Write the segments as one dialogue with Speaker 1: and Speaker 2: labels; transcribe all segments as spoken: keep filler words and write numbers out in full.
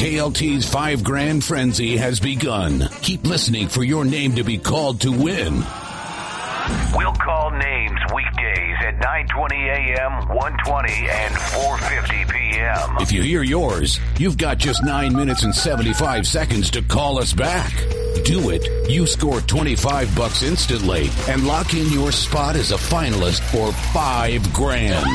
Speaker 1: K L T's Five Grand Frenzy has begun. Keep listening for your name to be called to win.
Speaker 2: We'll call names weekdays at nine twenty a.m., one twenty, and four fifty p.m.
Speaker 1: If you hear yours, you've got just nine minutes and seventy-five seconds to call us back. Do it. You score twenty-five bucks instantly and lock in your spot as a finalist for five grand.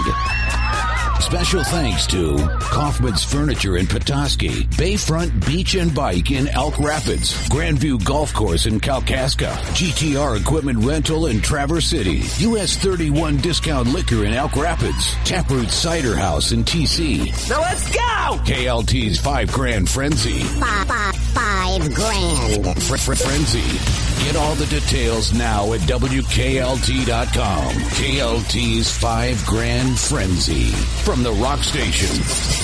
Speaker 1: Special thanks to Kaufman's Furniture in Petoskey, Bayfront Beach and Bike in Elk Rapids, Grandview Golf Course in Kalkaska, G T R Equipment Rental in Traverse City, U S thirty-one Discount Liquor in Elk Rapids, Taproot Cider House in T C.
Speaker 3: Now let's go!
Speaker 1: K L T's Five Grand Frenzy.
Speaker 4: Five, five, five grand.
Speaker 1: Fr- fr- Frenzy. Get all the details now at W K L T dot com. K L T's Five Grand Frenzy. From the Rock Station,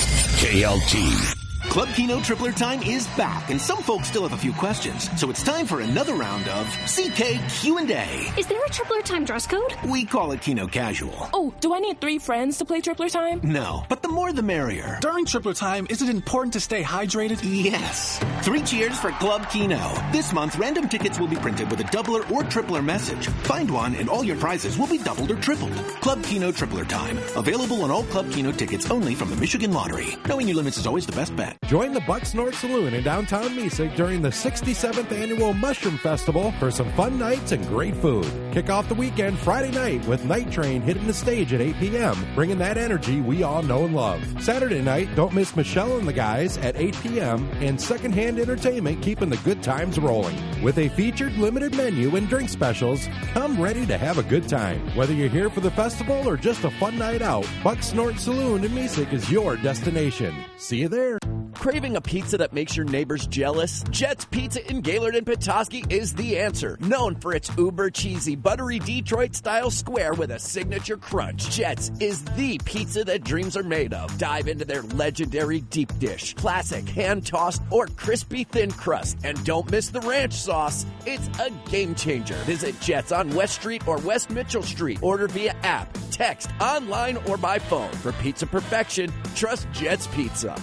Speaker 1: K L T.
Speaker 5: Club Keno Tripler Time is back, and some folks still have a few questions. So it's time for another round of C K Q and A.
Speaker 6: Is there a Tripler Time dress code?
Speaker 5: We call it Keno Casual.
Speaker 7: Oh, do I need three friends to play Tripler Time?
Speaker 5: No, but the more the merrier.
Speaker 8: During Tripler Time, is it important to stay hydrated?
Speaker 5: Yes. Three cheers for Club Keno. This month, random tickets will be printed with a doubler or tripler message. Find one, and all your prizes will be doubled or tripled. Club Keno Tripler Time. Available on all Club Keno tickets only from the Michigan Lottery. Knowing your limits is always the best bet.
Speaker 9: Join the Bucksnort Saloon in downtown Mesig during the sixty-seventh Annual Mushroom Festival for some fun nights and great food. Kick off the weekend Friday night with Night Train hitting the stage at eight p.m., bringing that energy we all know and love. Saturday night, don't miss Michelle and the Guys at eight p.m. and Secondhand Entertainment keeping the good times rolling. With a featured limited menu and drink specials, come ready to have a good time. Whether you're here for the festival or just a fun night out, Bucksnort Saloon in Mesig is your destination. See you there.
Speaker 3: Craving a pizza that makes your neighbors jealous? Jet's Pizza in Gaylord and Petoskey is the answer. Known for its uber cheesy, buttery Detroit-style square with a signature crunch, Jet's is the pizza that dreams are made of. Dive into their legendary deep dish, classic, hand-tossed, or crispy thin crust. And don't miss the ranch sauce. It's a game changer. Visit Jet's on West Street or West Mitchell Street. Order via app, text, online, or by phone. For pizza perfection, trust Jet's Pizza.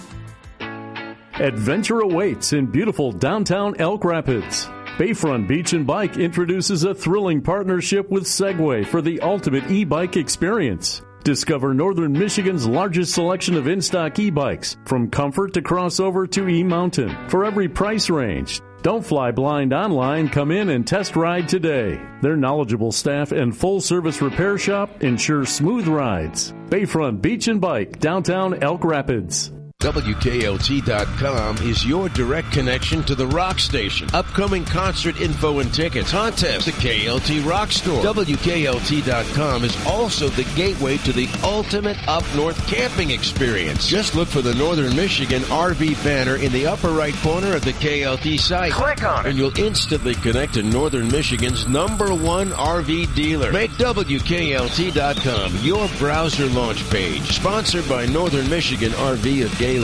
Speaker 10: Adventure awaits in beautiful downtown Elk Rapids. Bayfront Beach and Bike introduces a thrilling partnership with Segway for the ultimate e-bike experience. Discover Northern Michigan's largest selection of in-stock e-bikes, from comfort to crossover to e-mountain, for every price range. Don't fly blind online. Come in and test ride today. Their knowledgeable staff and full-service repair shop ensure smooth rides. Bayfront Beach and Bike, downtown Elk Rapids.
Speaker 11: W K L T dot com is your direct connection to the Rock Station. Upcoming concert info and tickets, contests, the K L T Rock Store. W K L T dot com is also the gateway to the ultimate up-north camping experience. Just look for the Northern Michigan R V banner in the upper right corner of the K L T site.
Speaker 2: Click on it,
Speaker 11: and you'll instantly connect to Northern Michigan's number one R V dealer. Make W K L T dot com your browser launch page. Sponsored by Northern Michigan R V of Gaylord.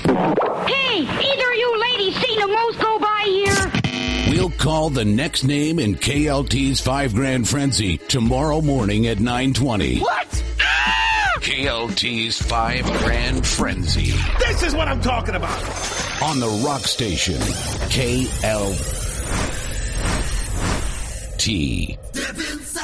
Speaker 12: Hey, either of you ladies seen a moose go by here?
Speaker 1: We'll call the next name in K L T's Five Grand Frenzy tomorrow morning at nine twenty.
Speaker 3: What? Ah!
Speaker 1: K L T's Five Grand Frenzy.
Speaker 8: This is what I'm talking about.
Speaker 1: On the Rock Station, K L T.